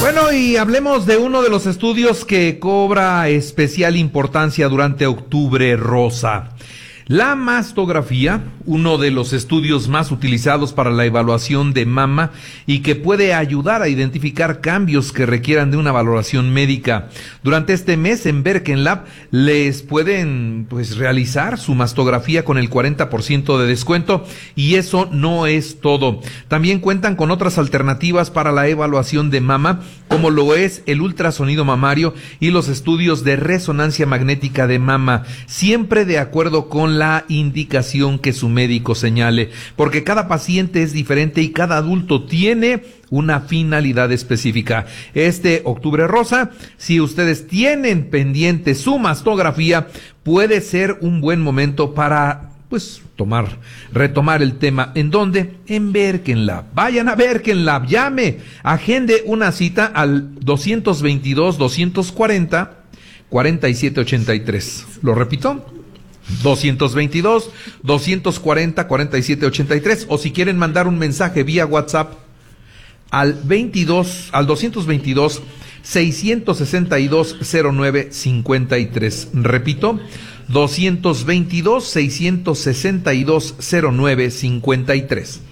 Bueno, y hablemos de uno de los estudios que cobra especial importancia durante Octubre Rosa. La mastografía, uno de los estudios más utilizados para la evaluación de mama y que puede ayudar a identificar cambios que requieran de una valoración médica. Durante este mes en Berkenlab les pueden realizar su mastografía con el 40% de descuento, y eso no es todo. También cuentan con otras alternativas para la evaluación de mama, como lo es el ultrasonido mamario y los estudios de resonancia magnética de mama, siempre de acuerdo con la indicación que su médico señale, porque cada paciente es diferente y cada adulto tiene una finalidad específica. Este Octubre Rosa, si ustedes tienen pendiente su mastografía, puede ser un buen momento para retomar el tema. ¿En dónde? En Berkenlab. Vayan a Berkenlab, llame, agende una cita al 222-240-4783. ¿Lo repito? 222-240-4783, o si quieren mandar un mensaje vía WhatsApp al 222-662-0953. Repito, 222-662-0953.